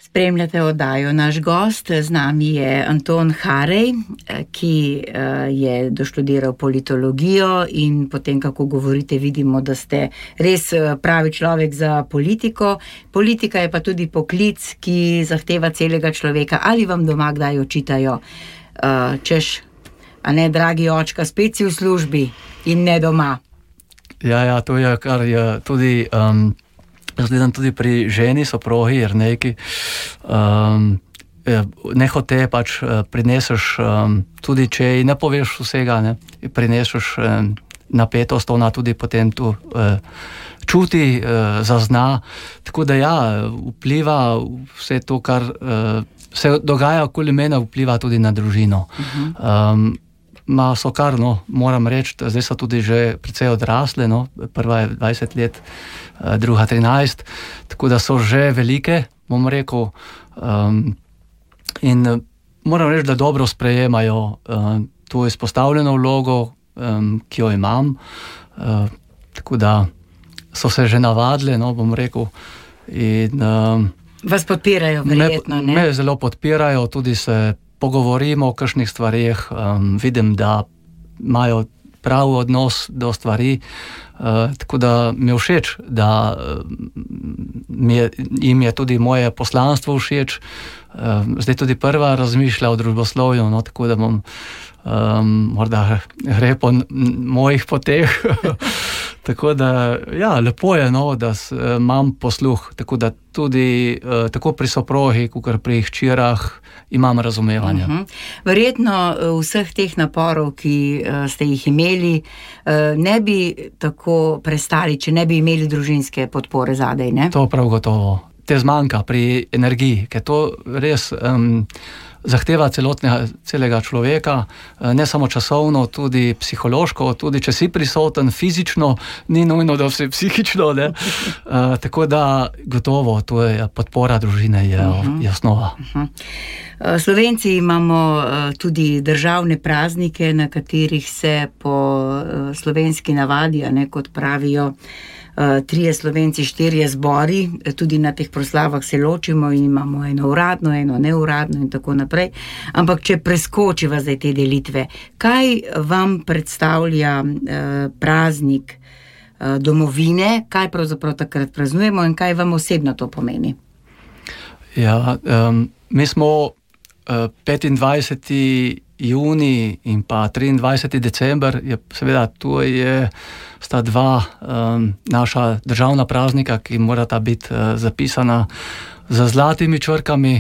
Spremljate oddajo Naš gost, z nami je Anton Harej, ki je doštudiral politologijo in potem, kako govorite, vidimo, da ste res pravi človek za politiko. Politika je pa tudi poklic, ki zahteva celega človeka. Ali vam doma kdaj očitajo, češ, a ne, dragi očka, spet si v službi in ne doma? Ja, to je, kar je tudi... Gledam tudi pri ženi, soprogi, Jernejki, nehote pač prineseš, tudi če ji ne poveš vsega, ne, prineseš napetost, ona tudi potem tu čuti, zazna. Tako da ja, vpliva vse to, kar se dogaja okoli mene, vpliva tudi na družino. So kar, moram reči, zdaj so tudi že precej odrasle, prva je 20 let, druga 13, tako da so že velike, bom rekel, in moram reči, da dobro sprejemajo to izpostavljeno vlogo, ki jo imam, tako da so se že navadile, bom rekel, in vas podpirajo verjetno, ne? Me zelo podpirajo, tudi se pogovorimo o kakšnih stvarih, vidim, da imajo pravi odnos do stvari, tako da mi je všeč, da jim je tudi moje poslanstvo všeč. Zdaj tudi prva razmišlja o družboslovju, tako da bom morda gre po mojih poteh. Tako da, ja, lepo je, da imam posluh, tako da tudi tako pri soprogi, kakor pri hčerah imam razumevanje. Verjetno vseh teh naporov, ki ste jih imeli, ne bi tako prestali, če ne bi imeli družinske podpore zadaj, ne? To prav gotovo. Te zmanjka pri energiji, ker to res zahteva celega človeka, ne samo časovno, tudi psihološko, tudi če si prisoten fizično, ni nujno, da vse psihično, ne? Tako da gotovo, to je podpora družine, je osnova. Slovenci imamo tudi državne praznike, na katerih se po slovenski navadi, kot pravijo, 3 Slovenci, 4 zbori, tudi na teh proslavah se ločimo in imamo eno uradno, eno neuradno in tako naprej. Ampak če preskočiva zdaj te delitve, kaj vam predstavlja praznik domovine, kaj pravzaprav takrat praznujemo in kaj vam osebno to pomeni? Ja, mi smo 25. Junij in pa 23. december, seveda tu sta dva naša državna praznika, ki morata biti zapisana z zlatimi črkami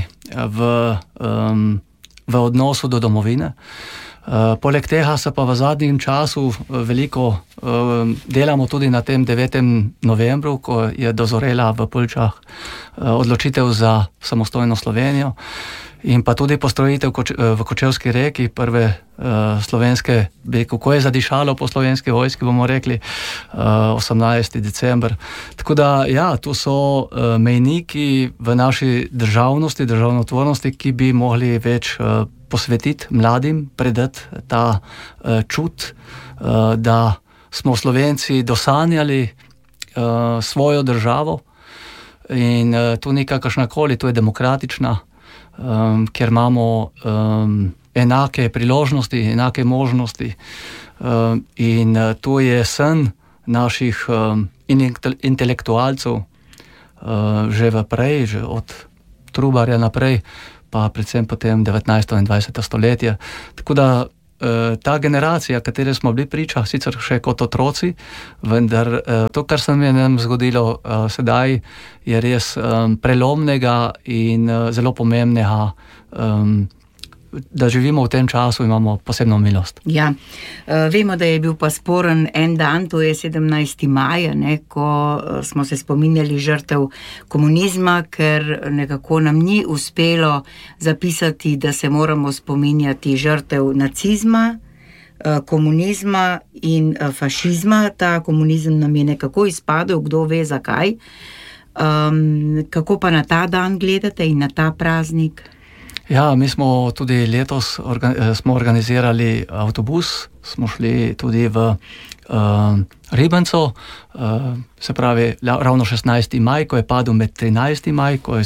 v odnosu do domovine. Poleg tega se pa v zadnjem času veliko delamo tudi na tem 9. novembru, ko je dozorela v Poljčah odločitev za samostojno Slovenijo. In pa tudi postrojitev v Kočevski reki, prve slovenske, kako je zadišalo po slovenski vojski, bomo rekli, 18. december. Tako da, ja, to so mejniki v naši državnosti, državnotvornosti, ki bi mogli več posvetiti mladim, predati ta čut, da smo Slovenci dosanjali svojo državo in to ni kakršnakoli, to je demokratična, ker imamo enake priložnosti, enake možnosti, in to je sen naših intelektualcev že vprej, že od Trubarja naprej, pa predvsem potem 19. in 20. stoletje. Tako da ta generacija, katere smo bili priča, sicer še kot otroci, vendar to, kar se nam zgodilo sedaj, je res prelomnega in zelo pomembnega, da živimo v tem času, imamo posebno milost. Ja, vemo, da je bil pa sporen en dan, to je 17. maja, ko smo se spominjali žrtev komunizma, ker nekako nam ni uspelo zapisati, da se moramo spominjati žrtev nacizma, komunizma in fašizma. Ta komunizem nam je nekako izpadel, kdo ve zakaj. Kako pa na ta dan gledate in na ta praznik? Ja, mi smo tudi letos smo organizirali avtobus, smo šli tudi v Ribenco, se pravi ravno 16. maj, ko je padel med 13. maj, ko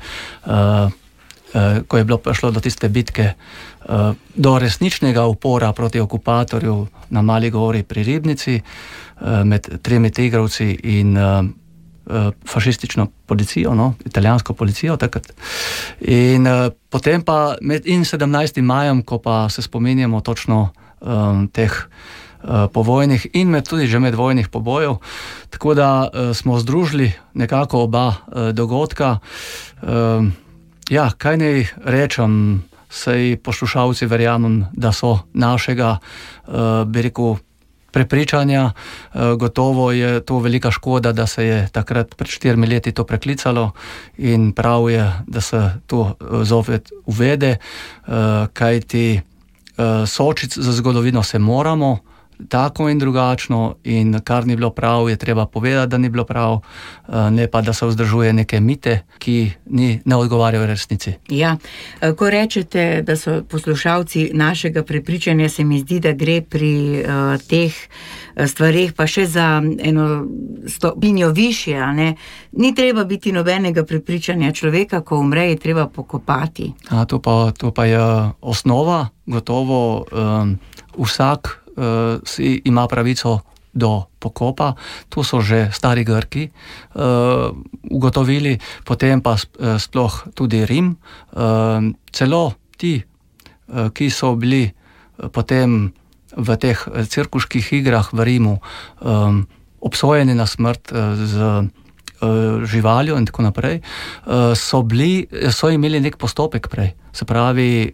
je bilo prišlo do tiste bitke, do resničnega upora proti okupatorju na Mali gori pri Ribnici, med 3 tigrovci in fašistično policijo, no, italijansko policijo takrat. In potem pa med 17. majem, ko pa se spominjamo točno teh povojnih in tudi že medvojnih pobojev, tako da smo združili nekako oba dogodka. Ja, kaj naj rečem, saj poslušalci verjamem, da so našega, bi rekel, prepričanja. Gotovo je to velika škoda, da se je takrat pred 4 leti to preklicalo in prav je, da se to zopet uvede, kajti soočiti z zgodovino se moramo, tako in drugačno, in kar ni bilo prav, je treba povedati, da ni bilo prav, ne pa, da se vzdržuje neke mite, ki ne odgovarjajo resnici. Ja, ko rečete, da so poslušalci našega prepričanja, se mi zdi, da gre pri teh stvareh pa še za eno stopinjo višje, a ne? Ni treba biti nobenega prepričanja človeka, ko umre, je treba pokopati. To pa je osnova, gotovo vsak si ima pravico do pokopa. To so že stari Grki ugotovili, potem pa sploh tudi Rim. Celo ti, ki so bili potem v teh cirkuških igrah v Rimu obsojeni na smrt z živaljo in tako naprej, so imeli nek postopek prej. Se pravi,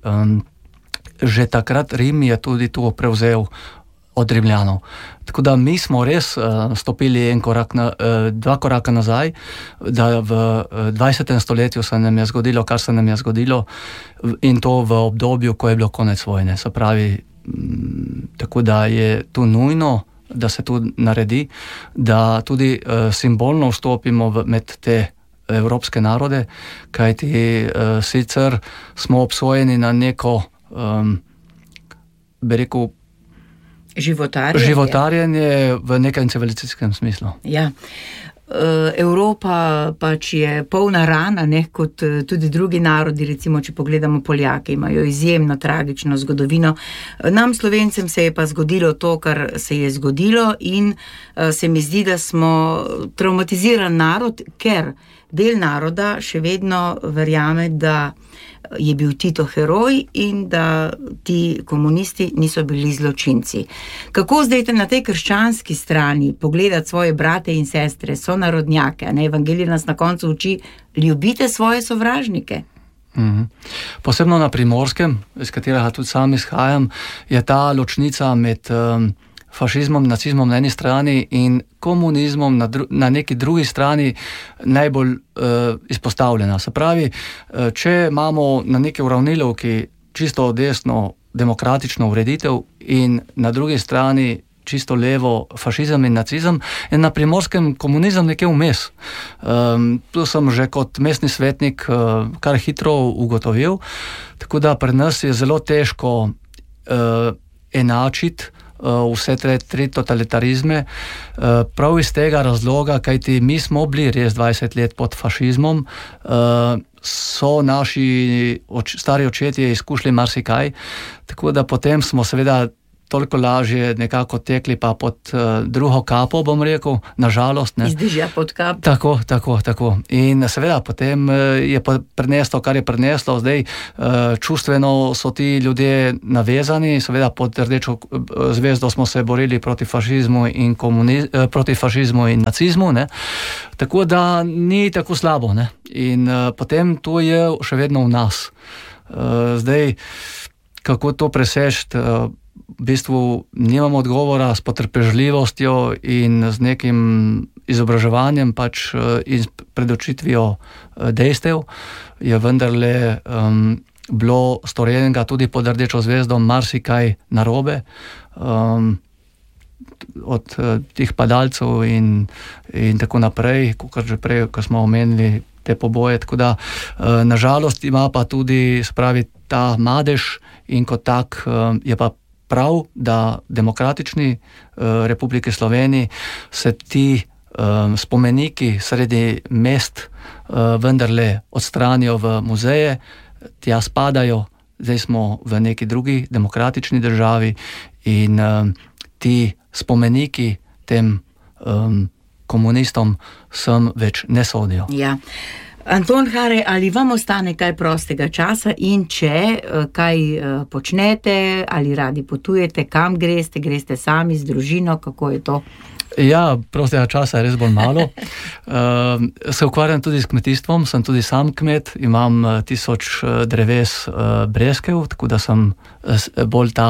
že takrat Rim je tudi to prevzel od Rimljanov. Tako da mi smo res stopili 2 koraka nazaj, da v 20. stoletju se nam je zgodilo, kar se nam je zgodilo, in to v obdobju, ko je bilo konec vojne. Se pravi, tako da je to nujno, da se to naredi, da tudi simbolno vstopimo med te evropske narode, kajti sicer smo obsojeni na neko bi rekel, životarjenje v nekem civilizacijskem smislu. Ja. Evropa pač je polna rana, ne, kot tudi drugi narodi, recimo, če pogledamo Poljake, imajo izjemno tragično zgodovino. Nam, Slovencem, se je pa zgodilo to, kar se je zgodilo, in se mi zdi, da smo traumatiziran narod, ker del naroda še vedno verjame, da je bil Tito heroj in da ti komunisti niso bili zločinci. Kako zdaj na tej krščanski strani pogledati svoje brate in sestre, sonarodnjake, ne? Evangelij nas na koncu uči, ljubite svoje sovražnike. Posebno na Primorskem, iz katerega tudi sam izhajam, je ta ločnica med fašizmom, nacizmom na eni strani in komunizmom na neki drugi strani najbolj izpostavljena. Se pravi, če imamo na neki uravnilovki čisto desno demokratično ureditev in na drugi strani čisto levo fašizem in nacizem, in na Primorskem komunizem nekje vmes. Tu sem že kot mestni svetnik kar hitro ugotovil, tako da pri nas je zelo težko enačiti vse te 3 totalitarizme, prav iz tega razloga, kajti mi smo bili res 20 let pod fašizmom, so naši stari očetje izkušali marsikaj, tako da potem smo seveda toliko lažje nekako tekli pa pod drugo kapo, bom rekel, nažalost. Izdižja pod kap. Tako. In seveda potem je prineslo, kar je prineslo. Zdaj čustveno so ti ljudje navezani, seveda pod rdečo zvezdo smo se borili proti fašizmu in nacizmu, ne. Tako da ni tako slabo, ne. In potem to je še vedno v nas. Zdaj, kako to presežiti, v bistvu nimam odgovora. S potrpežljivostjo in z nekim izobraževanjem pač in predočitvijo dejstev je vendarle bilo storjenega tudi pod rdečo zvezdo marsikaj narobe, od tih padalcev in tako naprej, kot že prej, ko smo omenili te poboje, tako da nažalost ima pa tudi, spravi, ta madež in kot tak je pa prav, da demokratični Republiki Sloveniji se ti spomeniki sredi mest vendarle odstranijo v muzeje, tja spadajo, zdaj smo v neki drugi demokratični državi in ti spomeniki tem komunistom sem več ne sodijo. Ja. Anton Haraj, ali vam ostane kaj prostega časa in če kaj počnete, ali radi potujete, kam greste sami z družino, kako je to? Ja, prostega časa je res bolj malo. Se ukvarjam tudi s kmetijstvom, sem tudi sam kmet, imam 1000 dreves breskev, tako da sem bolj ta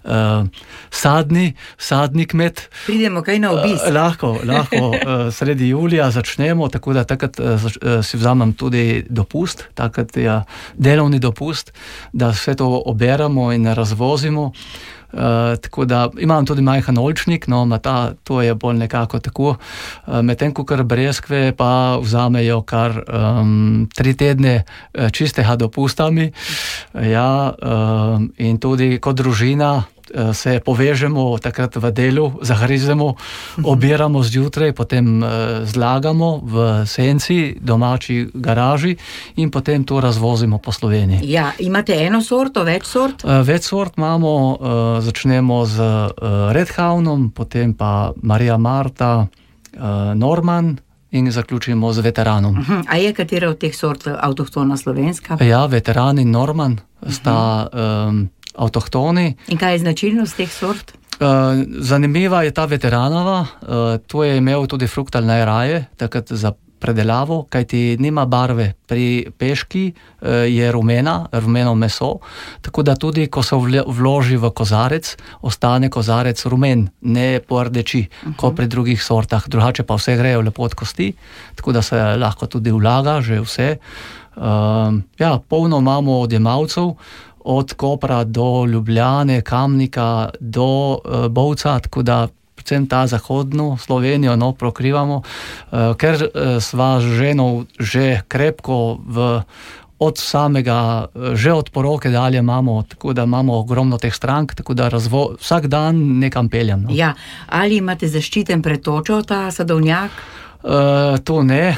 sadni kmet. Pridemo kaj na obisk? Lahko sredi julija začnemo, tako da takrat si vzamem tudi dopust, takrat je delovni dopust, da vse to oberemo in razvozimo. Tako da imam tudi majhen oljčnik, no, to je bolj nekako tako. Medtem ko kar breskve pa vzamejo kar 3 tedne čistega dopusta mi. Ja, in tudi kot družina se povežemo takrat v delu, zagrizemo, obiramo zjutraj, potem zlagamo v senci, domači garaži in potem to razvozimo po Sloveniji. Ja, imate eno sorto, več sort? Več sort imamo, začnemo z Redhaunom, potem pa Marija Marta, Norman in zaključimo z Veteranom. A je katera od teh sort avtohtona slovenska? Ja, Veteran in Norman sta avtohtoni. In kaj je značilnost teh sort? Zanimiva je ta Veteranova, to je imel tudi Fruktal najraje, takrat za predelavo, kajti nima barve. Pri peški je rumeno meso, tako da tudi, ko se vloži v kozarec, ostane kozarec rumen, ne pordeči, kot pri drugih sortah. Drugače pa vse grejo lepo od kosti, tako da se lahko tudi vlaga, že vse. Ja, polno imamo odjemalcev, od Kopra do Ljubljane, Kamnika do Bovca, tako da predvsem ta zahodno Slovenijo prokrivamo, ker sva z ženo že krepko od samega, že od poroke dalje imamo, tako da imamo ogromno teh strank, tako da vsak dan nekam peljem. No. Ja, ali imate zaščiten pred točo ta sadovnjak? To ne.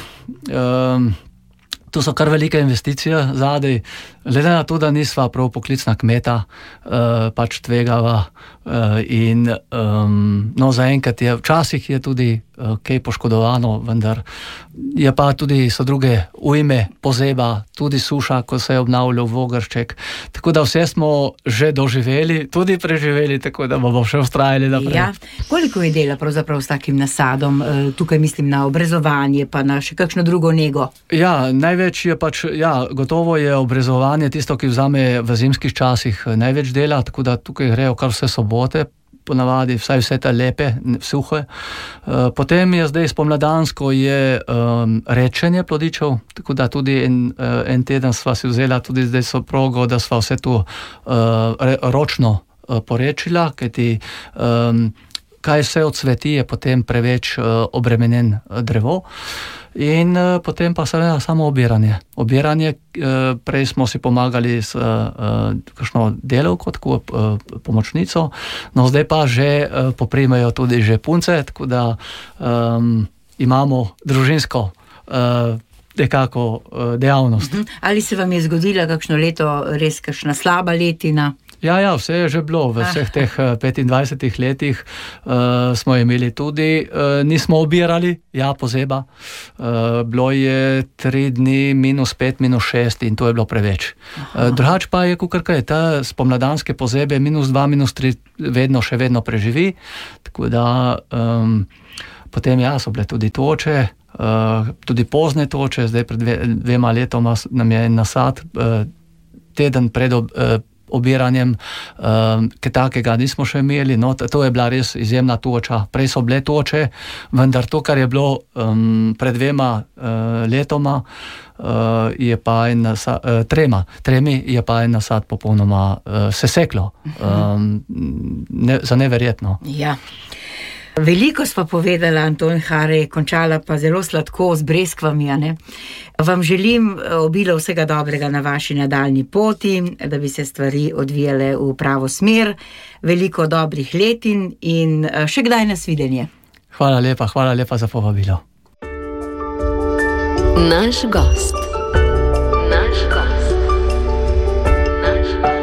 To so kar velike investicije zadaj. Glede na to, da nisva prav poklicna kmeta, pač tvegava in zaenkrat včasih je tudi kaj poškodovano, vendar je pa tudi so druge ujme, pozeba, tudi suša, ko se je obnavljal Vogršček. Tako da vse smo že doživeli, tudi preživeli, tako da bomo še vztrajali naprej. Ja. Koliko je dela pravzaprav s takim nasadom? Tukaj mislim na obrezovanje, pa na še kakšno drugo nego? Ja, največ je pač, gotovo je obrezovanje tisto, ki vzame v zimskih časih največ dela, tako da tukaj grejo kar vse sobote, ponavadi vse te lepe, suhe. Potem je zdaj spomladansko je rečenje plodičev, tako da tudi en teden sva si vzela tudi zdaj soprogo, da sva vse to ročno porečila, kajti kaj vse odsveti, je potem preveč obremenjen drevo. In potem pa seveda samo obiranje. Prej smo si pomagali s kakšno delavko, tako pomočnico, no zdaj pa že poprimejo tudi že punce, tako da imamo družinsko nekako dejavnost. Ali se vam je zgodila kakšno leto res kakšna slaba letina? Ja, vse je že bilo. V vseh teh 25 letih smo imeli tudi, nismo obirali, pozeba. Bilo je 3 dni -5, -6 in to je bilo preveč. Drugač pa je kukarka, ta spomladanske pozebe -2, -3 še vedno preživi. Tako da potem so bile tudi toče, tudi pozne toče. Zdaj pred 2 letoma nam je nasad teden pred obiranjem, kaj takega nismo še imeli, no to je bila res izjemna toča. Prej so bile toče, vendar to, kar je bilo pred 2 letoma, je pa tremi je pa en nasad popolnoma seseklo. Za neverjetno. Ja. Veliko sva povedala, Anton Harej, končala pa zelo sladko z breskvami, a ne? Vam želim obilo vsega dobrega na vaši nadaljnji poti, da bi se stvari odvijale v pravo smer, veliko dobrih letin in še kdaj nasvidenje. Hvala lepa za povabilo. Naš gost.